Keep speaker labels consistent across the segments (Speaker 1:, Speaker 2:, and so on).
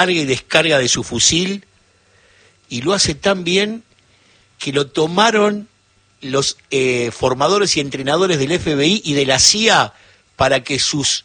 Speaker 1: carga y descarga de su fusil, y lo hace tan bien que lo tomaron los formadores y entrenadores del FBI y de la CIA para que sus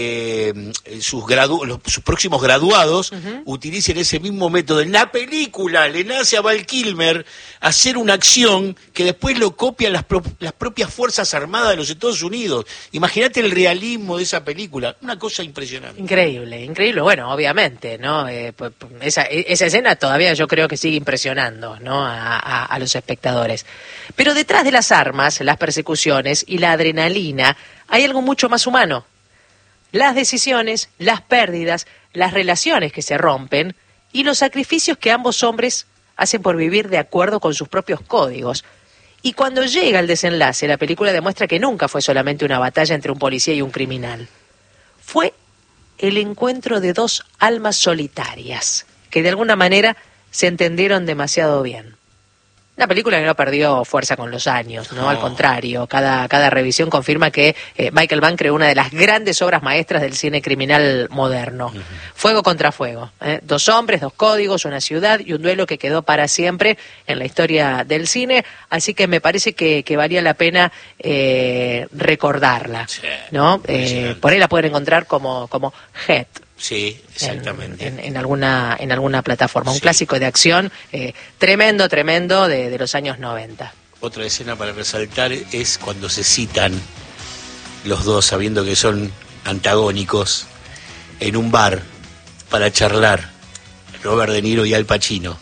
Speaker 1: próximos graduados utilicen ese mismo método. En la película le nace a Val Kilmer hacer una acción que después lo copian las propias Fuerzas Armadas de los Estados Unidos. Imagínate el realismo de esa película, una cosa impresionante.
Speaker 2: Increíble, increíble. Bueno, obviamente, ¿no? Esa escena todavía yo creo que sigue impresionando, ¿no? A los espectadores. Pero detrás de las armas, las persecuciones y la adrenalina, hay algo mucho más humano. Las decisiones, las pérdidas, las relaciones que se rompen y los sacrificios que ambos hombres hacen por vivir de acuerdo con sus propios códigos. Y cuando llega el desenlace, la película demuestra que nunca fue solamente una batalla entre un policía y un criminal. Fue el encuentro de dos almas solitarias que de alguna manera se entendieron demasiado bien. Una película que no perdió fuerza con los años, ¿no? Al contrario, cada revisión confirma que Michael Mann creó una de las grandes obras maestras del cine criminal moderno. Fuego contra fuego. Dos hombres, dos códigos, una ciudad y un duelo que quedó para siempre en la historia del cine. Así que me parece que valía la pena recordarla, ¿no? Por ahí la pueden encontrar como Head.
Speaker 1: Sí, exactamente.
Speaker 2: En alguna plataforma. Un clásico de acción tremendo de los años 90.
Speaker 1: Otra escena para resaltar es cuando se citan los dos, sabiendo que son antagónicos, en un bar para charlar, Robert De Niro y Al Pacino.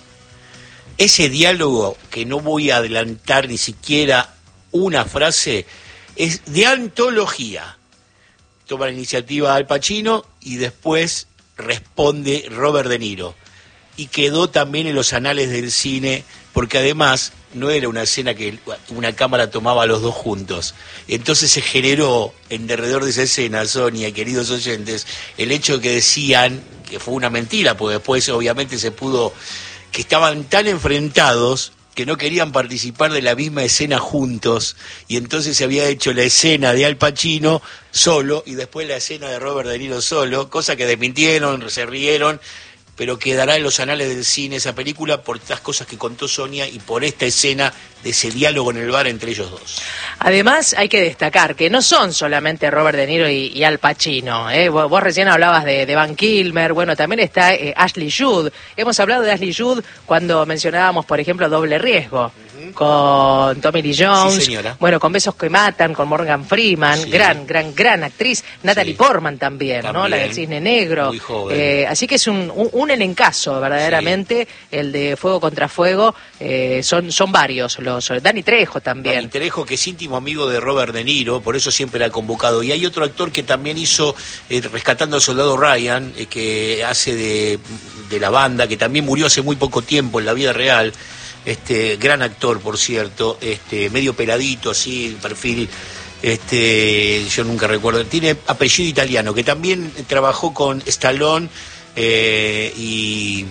Speaker 1: Ese diálogo, que no voy a adelantar ni siquiera una frase, es de antología. Toma la iniciativa Al Pacino y después responde Robert De Niro. Y quedó también en los anales del cine, porque además no era una escena que una cámara tomaba a los dos juntos. Entonces se generó en derredor de esa escena, Sonia y queridos oyentes, el hecho que decían que fue una mentira, porque después obviamente se pudo, que estaban tan enfrentados que no querían participar de la misma escena juntos, y entonces se había hecho la escena de Al Pacino solo y después la escena de Robert De Niro solo, cosa que desmintieron, se rieron, pero quedará en los anales del cine esa película por estas cosas que contó Sonia y por esta escena de ese diálogo en el bar entre ellos dos.
Speaker 2: Además, hay que destacar que no son solamente Robert De Niro y Al Pacino. Vos recién hablabas de Val Kilmer, bueno, también está Ashley Judd. Hemos hablado de Ashley Judd cuando mencionábamos, por ejemplo, Doble Riesgo, con Tommy Lee Jones,
Speaker 1: sí, señora.
Speaker 2: Bueno, con Besos que Matan, con Morgan Freeman,
Speaker 1: sí. gran
Speaker 2: actriz, Natalie Portman también, ¿no? La del Cisne Negro.
Speaker 1: Muy joven.
Speaker 2: Así que es un elencazo, verdaderamente, el de Fuego contra Fuego. Son varios los. Danny Trejo también.
Speaker 1: Danny Trejo, que es íntimo amigo de Robert De Niro, por eso siempre la ha convocado. Y hay otro actor que también hizo Rescatando al Soldado Ryan, que hace de la banda, que también murió hace muy poco tiempo en la vida real. Gran actor, por cierto, medio peladito, así, perfil, yo nunca recuerdo, tiene apellido italiano, que también trabajó con Stallone y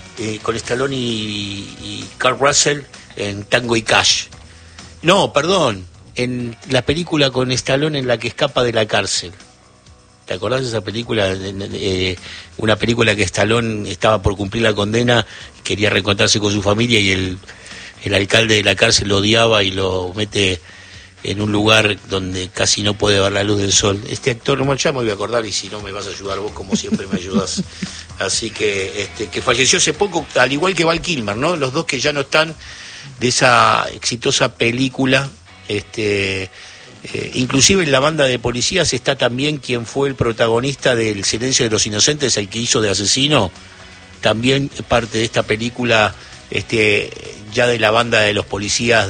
Speaker 1: Kurt Russell en Tango y Cash. No, perdón, en la película con Stallone en la que escapa de la cárcel. ¿Te acordás de esa película? Una película que Stallone estaba por cumplir la condena, quería reencontrarse con su familia y el alcalde de la cárcel lo odiaba y lo mete en un lugar donde casi no puede ver la luz del sol. Este actor, no, ya me voy a acordar, y si no me vas a ayudar vos como siempre me ayudas. Así que falleció hace poco, al igual que Val Kilmer, ¿no? Los dos que ya no están de esa exitosa película. Inclusive en la banda de policías está también quien fue el protagonista del Silencio de los Inocentes, el que hizo de asesino, también parte de esta película, ya de la banda de los policías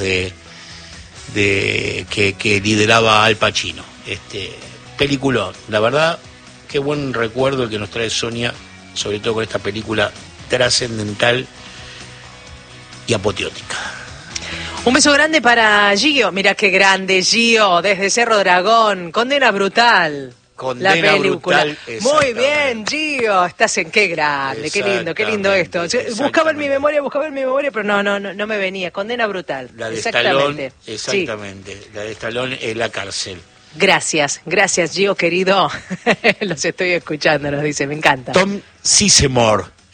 Speaker 1: que lideraba Al Pacino. Peliculón, la verdad, qué buen recuerdo el que nos trae Sonia, sobre todo con esta película trascendental y apoteótica.
Speaker 2: Un beso grande para Gio. Mira qué grande, Gio, desde Cerro Dragón. Condena brutal.
Speaker 1: Condena brutal.
Speaker 2: Muy bien, Gio. Estás en qué grande. Qué lindo esto. Buscaba en mi memoria, pero no me venía. Condena brutal.
Speaker 1: La de Stallone, exactamente. Sí. La de Stallone en la cárcel.
Speaker 2: Gracias, Gio, querido. Los estoy escuchando, nos dice, me encanta.
Speaker 1: Tom Sizemore